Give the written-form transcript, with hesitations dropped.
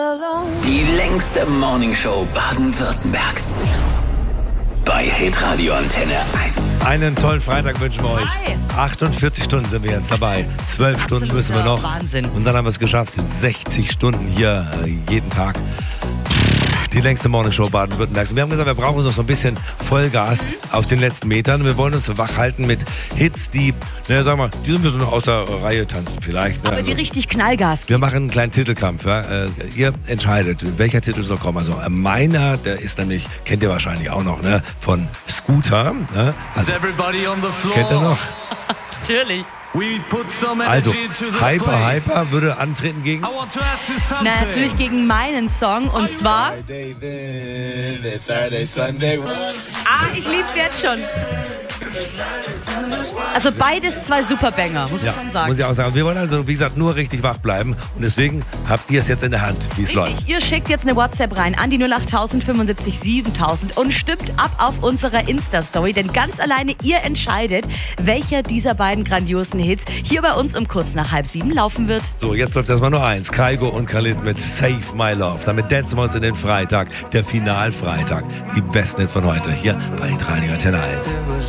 Die längste Morningshow Baden-Württembergs. Bei Hitradio Antenne 1. Einen tollen Freitag wünschen wir euch. Hi. 48 Stunden sind wir jetzt dabei. 12 Stunden müssen wir noch. Wahnsinn. Und dann haben wir es geschafft. 60 Stunden hier jeden Tag. Die längste Morningshow Baden-Württembergs. Und wir haben gesagt, wir brauchen noch so ein bisschen Vollgas auf den letzten Metern. Wir wollen uns wach halten mit Hits, die, naja, sag mal, die so ein bisschen aus der Reihe tanzen vielleicht. Ne? Aber die richtig Knallgas Wir geben. machen einen kleinen Titelkampf. Ja? Ihr entscheidet, welcher Titel soll kommen. Also meiner, der ist nämlich, kennt ihr wahrscheinlich auch noch, ne? Von Scooter. Ne? Also, Everybody on the floor. kennt ihr noch? Natürlich. We put some Also, energy into this Hyper place. Hyper würde antreten gegen... I want to ask you something. Na, natürlich gegen meinen Song. Und zwar... ich lieb's jetzt schon. Also beides zwei Superbanger, muss man schon sagen. muss ich auch sagen. Wir wollen also, wie gesagt, nur richtig wach bleiben. Und deswegen habt ihr es jetzt in der Hand, wie es läuft. Richtig, ihr schickt jetzt eine WhatsApp rein an die 08000 75 7000 und stimmt ab auf unserer Insta-Story, denn ganz alleine ihr entscheidet, welcher dieser beiden grandiosen Hits hier bei uns um kurz nach 6:30 laufen wird. So, jetzt läuft erstmal nur eins. Kaigo und Khalid mit Save My Love. Damit dancen wir uns in den Freitag, der Finalfreitag. Die besten Hits von heute hier bei Radio Antenne 1.